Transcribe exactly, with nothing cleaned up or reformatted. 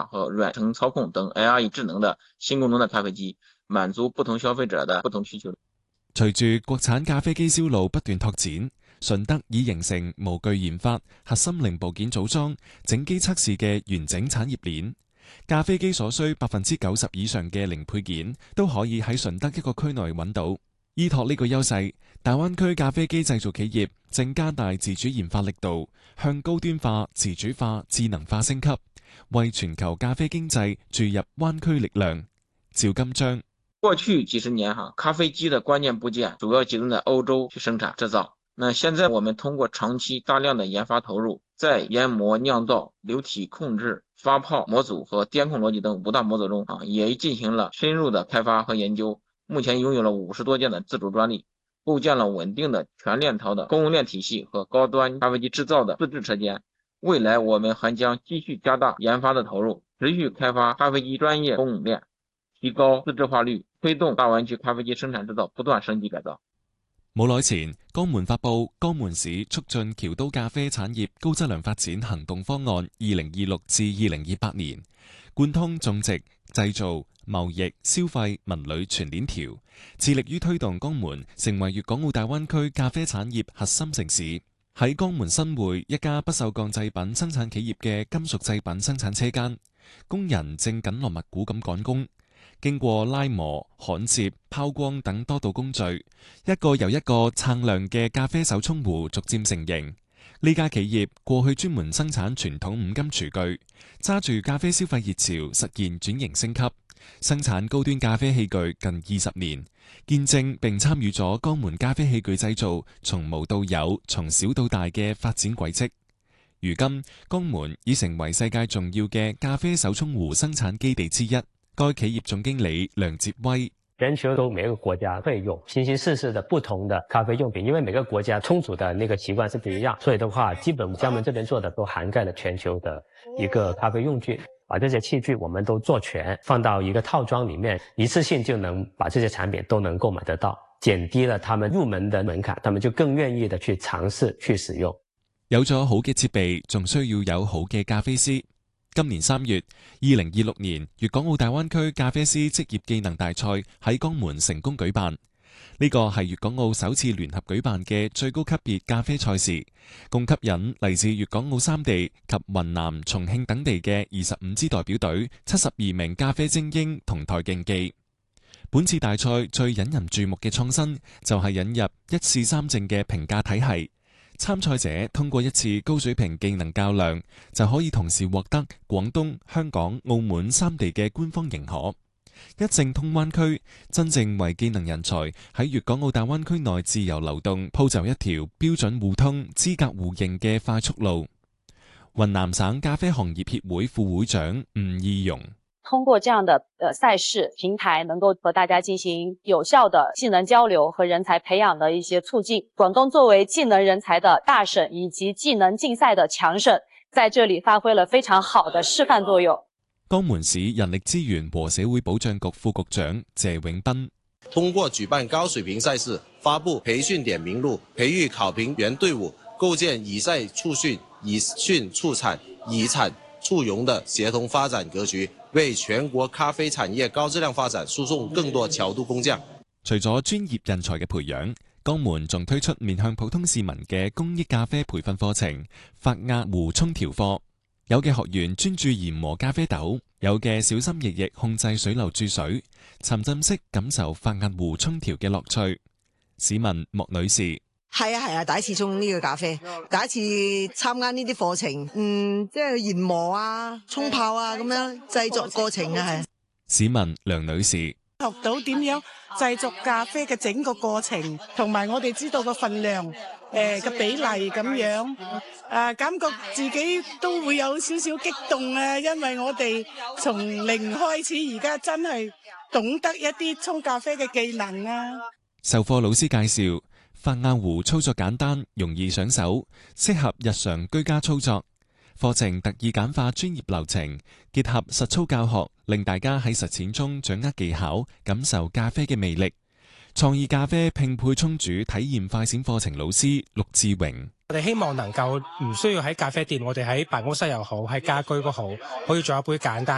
和軟程操控等 A I 智能的新功能的咖啡機，滿足不同消費者的不同需求。 隨住國產咖啡機銷路不斷拓展，順德已形成模具研發、核心零部件組裝、整機測試嘅完整產業鏈。咖啡機所需百分之九十以上嘅零配件都可以喺順德一個區內揾到。依託呢個優勢，大灣區咖啡機製造企業正加大自主研發力度，向高端化、自主化、智能化升級，為全球咖啡經濟注入灣區力量。趙金章： 過去幾十年哈，咖啡機的關鍵部件主要集中在歐洲去生產製造。那現在我們通過長期大量的研發投入，在研磨、釀造、流體控制、發泡模組和電控邏輯等五大模組中啊，也進行了深入的開發和研究。目前擁有了五十多件的自主專利，構建了穩定的全鏈條的供應鏈體系和高端咖啡機製造的自製車間。未來我們還將繼續加大研發的投入，持續開發咖啡機專業供應鏈，提高自製化率，推動大灣區咖啡機生產製造不斷升級改造。 冇耐前，江門發佈《江門市促進僑都咖啡產業高質量發展行動方案（二零二六至二零二八年）》，貫通種植、製造、貿易、消費、文旅全鏈條，致力於推動江門成為粵港澳大灣區咖啡產業核心城市。喺江門新會一家不鏽鋼製品生產企業嘅金屬製品生產車間，工人正緊鑼密鼓咁趕工。經過拉磨、焊接、拋光等多道工序，一個又一個鏗亮嘅咖啡手沖壺逐漸成型。呢家企業過去專門生產傳統五金廚具，揸住咖啡消費熱潮實現轉型升級，生產高端咖啡器具近二十年，見證並參與咗江門咖啡器具製造從無到有、從小到大嘅發展軌跡。如今，江門已成為世界重要嘅咖啡手沖壺生產基地之一。該企業總經理梁哲威： 全球都每個國家會用形形色色的不同的咖啡用品，因為每個國家沖煮的那個習慣是不一樣，所以的話，基本江門這邊做的都涵蓋了全球的一個咖啡用具。把這些器具我們都做全，放到一個套裝裡面，一次性就能把這些產品都能購買得到，減低了他們入門的門檻，他們就更願意的去嘗試去使用。 有咗好嘅設備，仲需要有好嘅咖啡師。今年三月，二零二六年粵港澳大灣區咖啡師職業技能大賽喺江門成功舉辦。呢個係粵港澳首次聯合舉辦嘅最高級別咖啡賽事，共吸引嚟自粵港澳三地及雲南、重慶等地嘅二十五支代表隊、七十二名咖啡精英同台競技。本次大賽最引人注目嘅創新就係引入一試三證嘅評價體系。參賽者通過一次高水平技能較量，就可以同時獲得廣東、香港、澳門三地嘅官方認可。一證通灣區，真正為技能人才喺粵港澳大灣區內自由流動鋪就一條標準互通、資格互認嘅快速路。雲南省咖啡行業協會副會長吳義容： 通過這樣的呃賽事平台，能夠和大家進行有效的技能交流和人才培養的一些促進。廣東作為技能人才的大省以及技能競賽的強省，在這裡發揮了非常好的示範作用。 江門市人力資源和社會保障局副局長謝永斌： 通過舉辦高水平賽事，發布培訓點名錄，培育考評員隊伍，構建以賽促訓、以訓促產、以產促融的協同發展格局，為全國咖啡產業高質量發展輸送更多橋渡工匠。 除咗專業人才嘅培養，江門仲推出面向普通市民嘅公益咖啡培訓課程——發壓壺沖調課。有嘅學員專注研磨咖啡豆，有嘅小心翼翼控制水流注水，沉浸式感受發壓壺沖調嘅樂趣。市民莫女士： 係啊係啊，第一次沖呢個咖啡，第一次參加呢啲課程，嗯，即係研磨啊、沖泡啊咁樣製作過程啊係。 市民梁女士： 學到點樣製作咖啡嘅整個過程，同埋我哋知道個份量。誒嘅比例咁樣，誒感覺自己都會有少少激動啊！因為我哋從零開始，而家真係懂得一啲沖咖啡嘅技能啊！ 授課老師介紹，發壓壺操作簡單，容易上手，適合日常居家操作。課程特意簡化專業流程，結合實操教學，令大家喺實踐中掌握技巧，感受咖啡嘅魅力。創意咖啡拼配沖煮體驗快閃課程老師陸志榮： 我哋希望能夠唔需要喺咖啡店，我哋喺辦公室又好，喺家居都好，可以做一杯簡單